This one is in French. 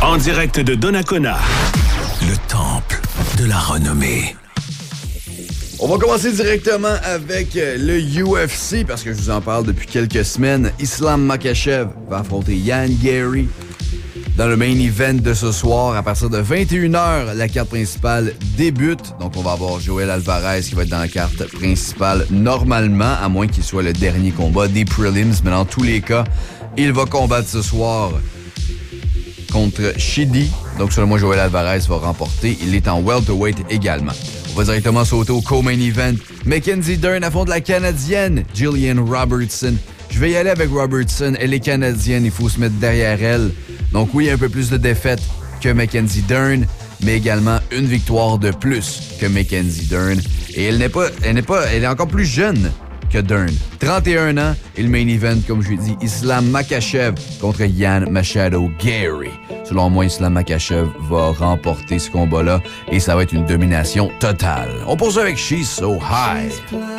En direct de Donnacona, le temple de la renommée. On va commencer directement avec le UFC parce que je vous en parle depuis quelques semaines. Islam Makhachev va affronter Ian Garry dans le main event de ce soir. À partir de 21h, la carte principale débute. Donc, on va avoir Joel Alvarez qui va être dans la carte principale normalement, à moins qu'il soit le dernier combat des prelims. Mais dans tous les cas, il va combattre ce soir contre Shidi. Donc, selon moi, Joel Alvarez va remporter. Il est en welterweight également. On va directement sauter au co-main event. Mackenzie Dern affronte la Canadienne Jillian Robertson. Je vais y aller avec Robertson. Elle est canadienne, il faut se mettre derrière elle. Donc oui, un peu plus de défaites que Mackenzie Dern, mais également une victoire de plus que Mackenzie Dern. Et elle est encore plus jeune que Dern. 31 ans et le main event, comme je l'ai dit, Islam Makhachev contre Ian Machado Garry. Selon moi, Islam Makhachev va remporter ce combat-là et ça va être une domination totale. On poursuit avec She's So High.